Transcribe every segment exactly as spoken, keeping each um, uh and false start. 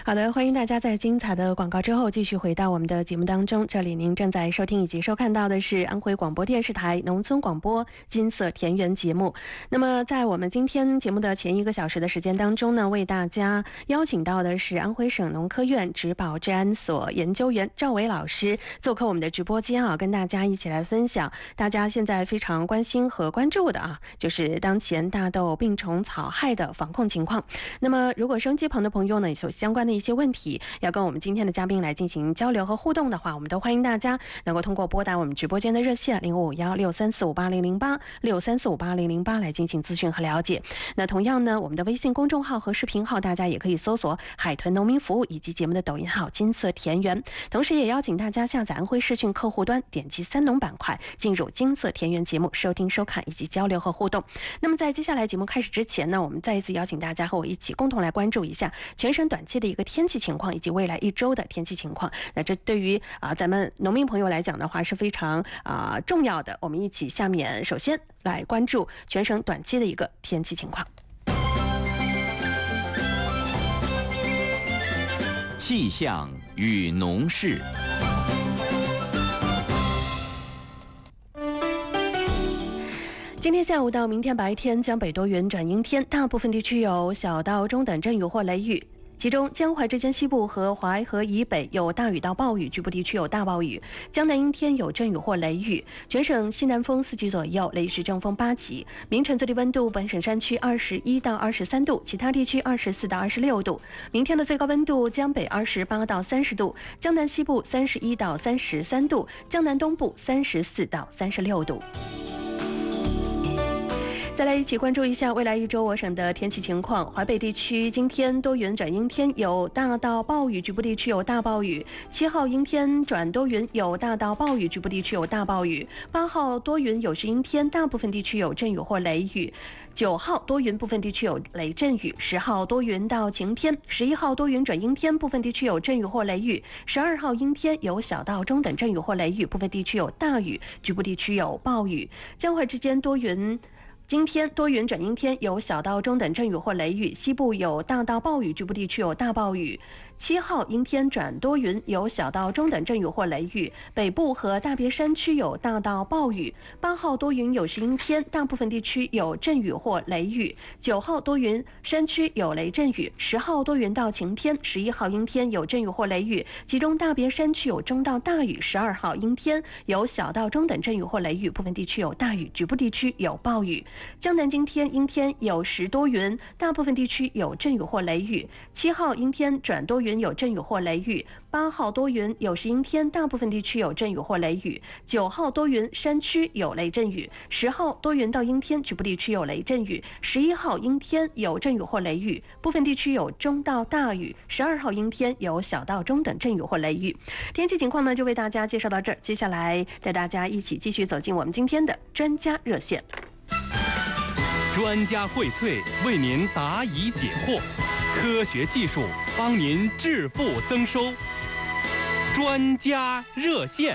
好的，欢迎大家在精彩的广告之后继续回到我们的节目当中。这里您正在收听以及收看到的是安徽广播电视台农村广播金色田园节目。那么在我们今天节目的前一个小时的时间当中呢，为大家邀请到的是安徽省农科院植保治安所研究员赵伟老师做客我们的直播间啊，跟大家一起来分享大家现在非常关心和关注的啊，就是当前大豆病虫草害的防控情况。那么如果收音机旁的朋友呢，有相关的一些问题要跟我们今天的嘉宾来进行交流和互动的话，我们都欢迎大家能够通过拨打我们直播间的热线零五五幺六三四五八零零八六三四五八零零八来进行咨询和了解。那同样呢，我们的微信公众号和视频号大家也可以搜索海豚农民服务以及节目的抖音号金色田园，同时也邀请大家下载安徽视讯客户端，点击三农板块进入金色田园节目收听收看以及交流和互动。那么在接下来节目开始之前呢，我们再一次邀请大家和我一起共同来关注一下全省短期的一个天气情况以及未来一周的天气情况。那这对于啊、呃、咱们农民朋友来讲的话是非常啊、呃、重要的。我们一起下面首先来关注全省短期的一个天气情况。 气象与农事。 今天下午到明天白天将北多云转阴天，大部分地区有小到中等阵雨或雷雨，其中江淮之间西部和淮河以北有大雨到暴雨，局部地区有大暴雨。江南阴天有阵雨或雷雨，全省西南风四级左右，雷雨时阵风八级。明晨最低温度，本省山区二十一到二十三度，其他地区二十四到二十六度。明天的最高温度，江北二十八到三十度，江南西部三十一到三十三度，江南东部三十四到三十六度。再来一起关注一下未来一周我省的天气情况。淮北地区今天多云转阴天，有大到暴雨，局部地区有大暴雨。七号阴天转多云，有大到暴雨，局部地区有大暴雨。八号多云有时阴天，大部分地区有阵雨或雷雨。九号多云，部分地区有雷阵雨。十号多云到晴天。十一号多云转阴天，部分地区有阵雨或雷雨。十二号阴天，有小到中等阵雨或雷雨，部分地区有大雨，局部地区有暴雨。江淮之间多云。今天多云转阴天，有小到中等阵雨或雷雨，西部有大到暴雨，局部地区有大暴雨。七号阴天转多云，有小到中等阵雨或雷雨，北部和大别山区有大到暴雨。八号多云有时阴天，大部分地区有阵雨或雷雨。九号多云，山区有雷阵雨。十号多云到晴天。十一号阴天有阵雨或雷雨，其中大别山区有中到大雨。十二号阴天有小到中等阵雨或雷雨，部分地区有大雨，局部地区有暴雨。江南今天阴天有时多云，大部分地区有阵雨或雷雨。七号阴天转多云，有阵雨或雷雨。八号多云有时阴天，大部分地区有阵雨或雷雨。九号多云，山区有雷阵雨。十号多云到阴天，局部地区有雷阵雨。十一号阴天有阵雨或雷雨，部分地区有中到大雨。十二号阴天有小到中等阵雨或雷雨。天气情况呢，就为大家介绍到这儿，接下来带大家一起继续走进我们今天的专家热线。 专家荟萃，为您答疑解惑，科学技术帮您致富增收。专家热线。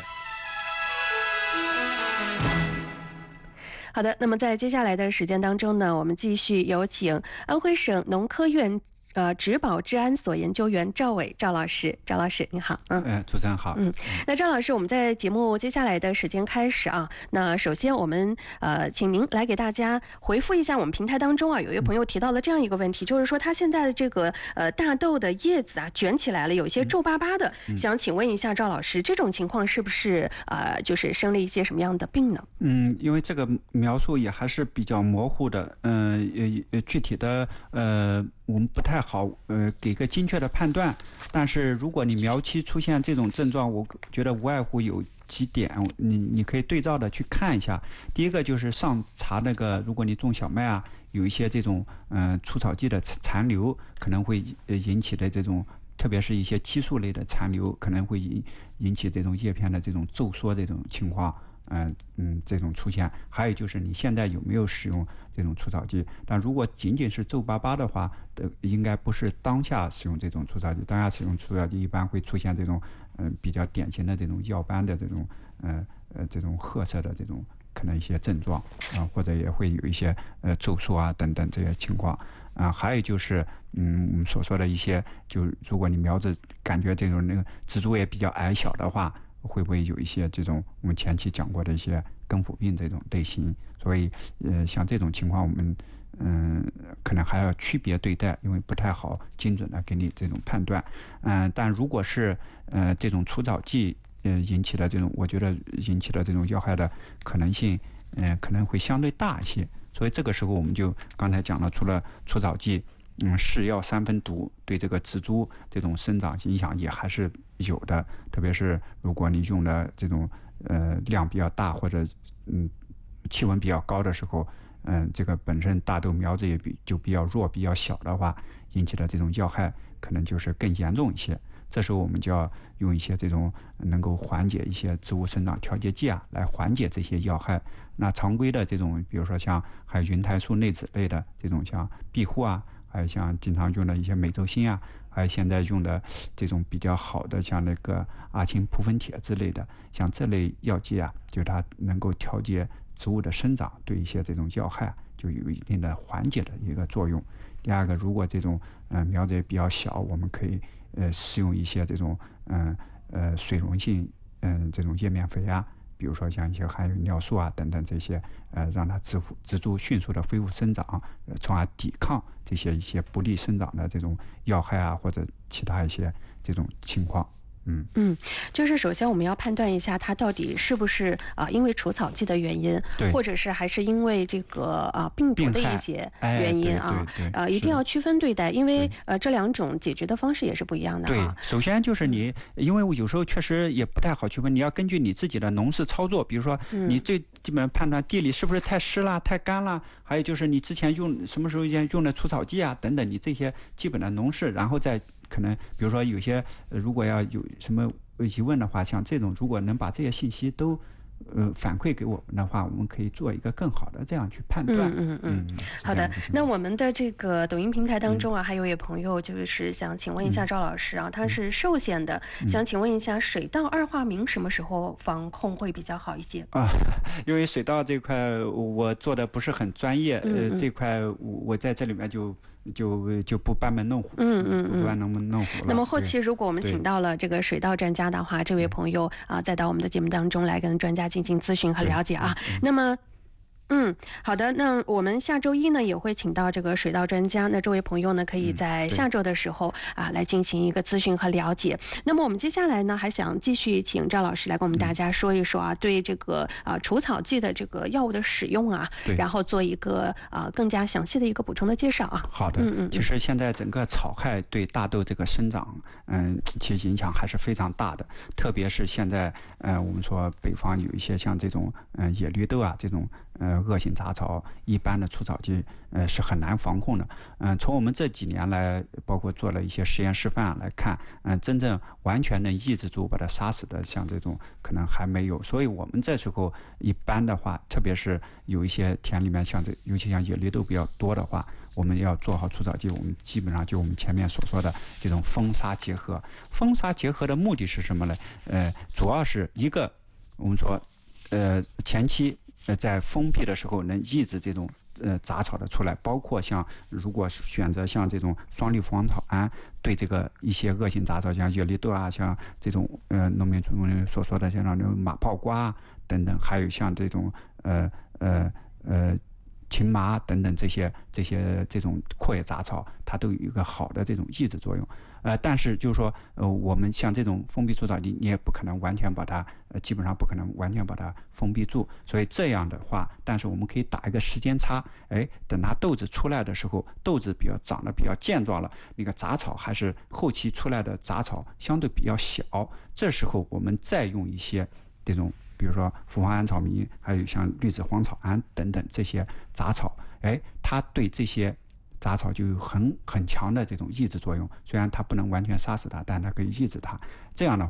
好的，那么在接下来的时间当中呢，我们继续有请安徽省农科院呃，植保治安所研究员赵伟赵老师，赵老师您好， 嗯，呃、主持人好， 嗯，那赵老师，我们在节目接下来的时间开始啊，那首先我们呃，请您来给大家回复一下我们平台当中啊，有一位朋友提到了这样一个问题，就是说他现在的这个呃大豆的叶子啊卷起来了，有一些皱巴巴的，嗯、想请问一下赵老师，这种情况是不是呃就是生了一些什么样的病呢？ 嗯，因为这个描述也还是比较模糊的，嗯、呃，呃，具体的呃。我们不太好，呃，给个精确的判断。但是如果你苗期出现这种症状，我觉得无外乎有几点，你你可以对照的去看一下。第一个就是上查那个，如果你种小麦啊，有一些这种嗯、呃、除草剂的残留，可能会引起的这种，特别是一些激素类的残留，可能会引引起这种叶片的这种皱缩这种情况。嗯嗯，这种出现，还有就是你现在有没有使用这种除草剂？但如果仅仅是皱巴巴的话，呃，应该不是当下使用这种除草剂。当下使用除草剂一般会出现这种嗯、呃、比较典型的这种药斑的这种呃呃这种褐色的这种可能一些症状啊，或者也会有一些呃皱缩啊等等这些情况啊。还有就是嗯我们所说的一些，就如果你苗子感觉这种那个植株也比较矮小的话，会不会有一些这种我们前期讲过的一些根腐病这种类型？所以呃像这种情况我们嗯，可能还要区别对待，因为不太好精准的给你这种判断。嗯，但如果是呃这种除草剂呃引起的这种，我觉得引起的这种药害的可能性，嗯、呃，可能会相对大一些。所以这个时候我们就刚才讲了，除了除草剂，嗯，是药三分毒，对这个植株这种生长影响也还是有的。特别是如果你用的这种呃量比较大，或者嗯气温比较高的时候。嗯，这个本身大豆苗子也比就比较弱、比较小的话，引起的这种药害可能就是更严重一些。这时候我们就要用一些这种能够缓解一些植物生长调节剂啊，来缓解这些药害。那常规的这种，比如说像还有云台素内酯类的这种，像庇护啊，还有像经常用的一些美洲星啊，还有现在用的这种比较好的像那个阿青扑粉铁之类的，像这类药剂啊，就它能够调节植物的生长，对一些这种药害就有一定的缓解的一个作用。第二个，如果这种呃苗子也比较小，我们可以呃使用一些这种嗯 呃, 呃水溶性嗯、呃、这种叶面肥啊，比如说像一些含有尿素啊等等这些，呃让它植植株迅速的恢复生长，呃从而抵抗这些一些不利生长的这种药害啊或者其他一些这种情况。嗯嗯，就是首先我们要判断一下它到底是不是啊、呃、因为除草剂的原因，或者是还是因为这个啊、呃、病毒的一些原因啊，呃一定要区分对待，因为呃这两种解决的方式也是不一样的、啊。 对，首先就是你，因为我有时候确实也不太好区分，你要根据你自己的农事操作，比如说你最基本判断地里是不是太湿了、太干了，还有就是你之前用什么时候用的除草剂啊等等，你这些基本的农事，然后再。可能比如说有些、呃、如果要有什么疑问的话，像这种如果能把这些信息都呃反馈给我们的话，我们可以做一个更好的这样去判断。 嗯嗯 嗯, 嗯好的。那我们的这个抖音平台当中啊、嗯、还有一位朋友就是想请问一下赵老师啊、嗯、他是寿县的、嗯、想请问一下水稻二化名什么时候防控会比较好一些啊？因为水稻这块我做的不是很专业，嗯嗯呃这块我在这里面就就就不班门弄斧， 嗯嗯嗯， 不班门弄斧了。 那么后期如果我们请到了这个水稻专家的话，这位朋友啊，再到我们的节目当中来跟专家进行咨询和了解啊。那么。嗯，好的。那我们下周一呢也会请到这个水稻专家，那这位朋友呢可以在下周的时候、嗯、啊来进行一个咨询和了解。那么我们接下来呢还想继续请赵老师来跟我们大家说一说啊，嗯、对这个啊除草剂的这个药物的使用啊，然后做一个啊更加详细的一个补充的介绍啊。 好的，嗯嗯。其实现在整个草害对大豆这个生长，嗯，其实影响还是非常大的，特别是现在，呃，我们说北方有一些像这种，嗯、呃，野绿豆啊这种。呃，恶性杂草一般的除草剂，呃是很难防控的。嗯、呃，从我们这几年来，包括做了一些实验示范来看，嗯、呃，真正完全能抑制住把它杀死的，像这种可能还没有。所以我们这时候一般的话，特别是有一些田里面像这，尤其像野绿豆比较多的话，我们要做好除草剂，我们基本上就我们前面所说的这种封杀结合。封杀结合的目的是什么呢？呃，主要是一个我们说，呃，前期。呃，在封闭的时候能抑制这种呃杂草的出来，包括像如果选择像这种双氯磺草胺，对这个一些恶性杂草，像野绿豆啊，像这种呃农民村所说的像那种马泡瓜啊等等，还有像这种呃呃呃荨麻等等这些这些这种阔叶杂草，它都有一个好的这种抑制作用。呃，但是就是说，呃，我们像这种封闭除草剂，你也不可能完全把它，呃，基本上不可能完全把它封闭住。所以这样的话，但是我们可以打一个时间差，哎，等它豆子出来的时候，豆子比较长得比较健壮了，那个杂草还是后期出来的杂草相对比较小，这时候我们再用一些这种。比如说氟磺胺草醚，还有像绿子黄草胺等等这些杂草，哎，它对这些杂草就有很很强的这种抑制作用。虽然它不能完全杀死它，但它可以抑制它。这样的话，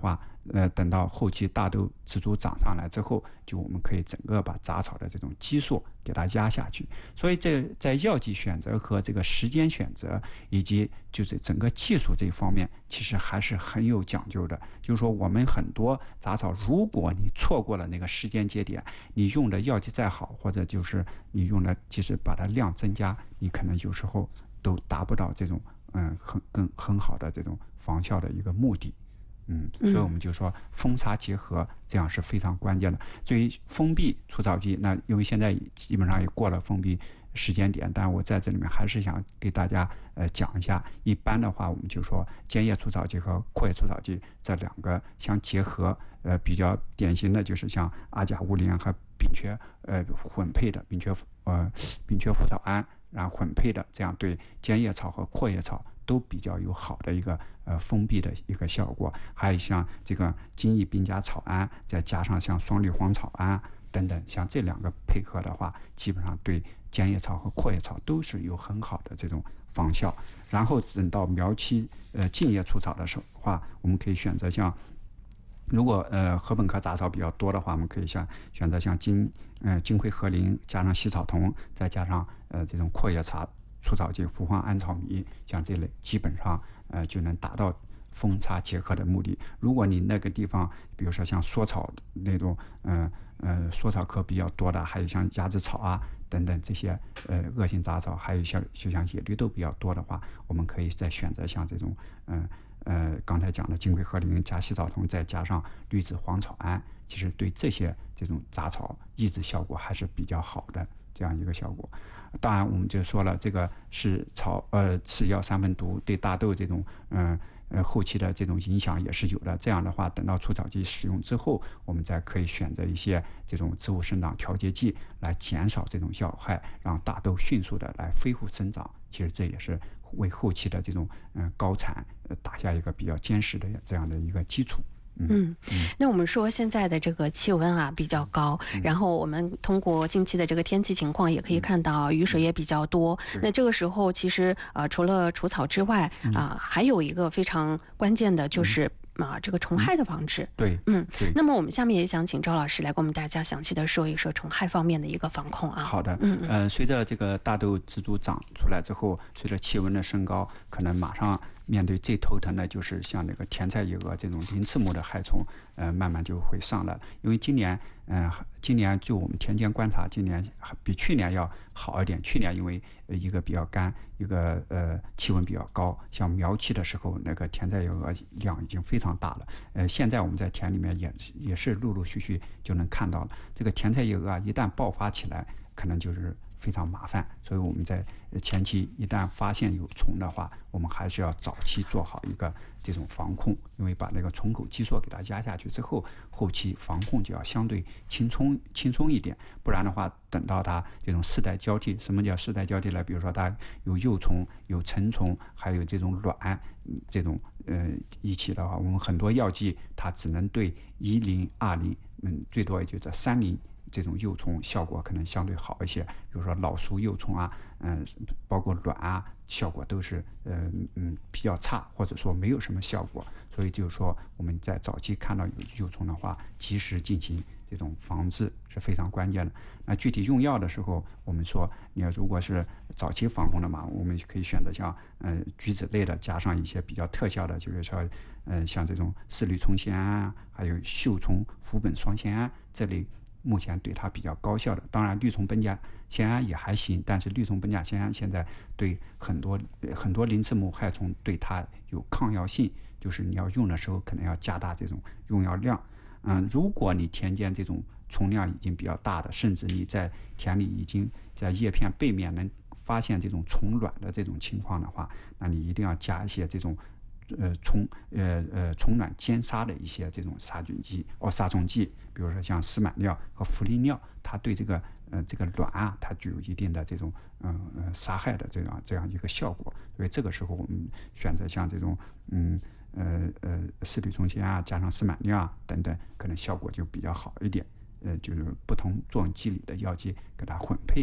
呃，等到后期大豆植株长上来之后，就我们可以整个把杂草的这种基数给它压下去。所以这在药剂选择和这个时间选择以及就是整个技术这方面，其实还是很有讲究的。就是说我们很多杂草，如果你错过了那个时间节点，你用的药剂再好，或者就是你用的即使把它量增加，你可能有时候都达不到这种嗯很更很好的这种防效的一个目的。嗯，所以我们就说封杀结合，这样是非常关键的。至于封闭除草剂，那因为现在基本上也过了封闭时间点，但我在这里面还是想给大家呃讲一下。一般的话，我们就说尖叶除草剂和阔叶除草剂这两个相结合，呃，比较典型的就是像阿甲乌林和丙炔呃混配的丙炔呃丙炔呋草胺，然后混配的，这样对尖叶草和阔叶草都比较有好的一个呃封闭的一个效果。还有像这个金翼冰甲草胺，再加上像双氯磺草胺等等，像这两个配合的话，基本上对尖叶草和阔叶草都是有很好的这种防效。然后等到苗期呃茎叶除草的时候话，我们可以选择像如果呃禾本科杂草比较多的话，我们可以像选择像金呃金匮合林加上细草酮，再加上呃这种阔叶草除草剂氟磺胺草醚，像这类基本上呃就能达到封杀结合的目的。如果你那个地方比如说像缩草那种呃呃缩草科比较多的，还有像鸭子草啊等等这些呃恶性杂草，还有像就像野绿豆比较多的话，我们可以再选择像这种嗯 呃, 呃刚才讲的金匮合林加细草酮，再加上绿子黄草胺，其实对这些这种杂草抑制效果还是比较好的这样一个效果。当然我们就说了，这个是草呃次药三分毒对大豆这种嗯 呃, 呃后期的这种影响也是有的。这样的话，等到除草剂使用之后，我们再可以选择一些这种植物生长调节剂来减少这种药害，让大豆迅速的来恢复生长。其实这也是为后期的这种嗯、呃、高产呃打下一个比较坚实的这样的一个基础。 嗯，那我们说现在的这个气温啊比较高，然后我们通过近期的这个天气情况也可以看到雨水也比较多。那这个时候其实呃除了除草之外啊、呃，还有一个非常关键的就是啊这个虫害的防治。 对， 嗯， 对。 那么我们下面也想请赵老师来给我们大家详细的说一说虫害方面的一个防控啊。 好的，嗯嗯、呃，随着这个大豆植株长出来之后，随着气温的升高，可能马上面对最头疼的就是像那个甜菜野蛾这种鳞翅目的害虫，呃，慢慢就会上来。因为今年，嗯、呃，今年就我们田间观察，今年比去年要好一点。去年因为一个比较干，一个呃气温比较高，像苗期的时候，那个甜菜野蛾量已经非常大了。呃，现在我们在田里面也也是陆陆续续就能看到了，这个甜菜野蛾一旦爆发起来，可能就是非常麻烦。所以我们在前期一旦发现有虫的话，我们还是要早期做好一个这种防控，因为把那个虫口激素给它压下去之后，后期防控就要相对轻松轻松一点。不然的话，等到它这种世代交替，什么叫世代交替呢？比如说它有幼虫、有成虫，还有这种卵，这种呃一起的话，我们很多药剂它只能对一磷、二磷，嗯，最多也就在三磷。这种幼虫效果可能相对好一些，比如说老熟幼虫啊，嗯、呃，包括卵啊，效果都是呃嗯比较差，或者说没有什么效果。所以就是说我们在早期看到有幼虫的话，及时进行这种防治是非常关键的。那具体用药的时候，我们说你要如果是早期防控的嘛，我们可以选择像呃菊酯类的，加上一些比较特效的，就是说嗯、呃、像这种四氯虫酰胺啊，还有溴虫氟苯双酰胺这类。目前对它比较高效的，当然氯虫苯甲酰胺也还行，但是氯虫苯甲酰胺现在对很多很多鳞翅目害虫对它有抗药性，就是你要用的时候可能要加大这种用药量。嗯，如果你田间这种虫量已经比较大的，甚至你在田里已经在叶片背面能发现这种虫卵的这种情况的话，那你一定要加一些这种呃虫呃呃虫卵兼杀的一些这种杀菌剂哦杀虫剂，比如说像司满料和氟利尿，它对这个呃这个卵啊，它具有一定的这种嗯呃杀害的这样这样一个效果。所以这个时候我们选择像这种嗯呃呃四氯虫酰胺啊，加上司满料啊等等，可能效果就比较好一点。呃，就是不同作用机理的药剂给它混配，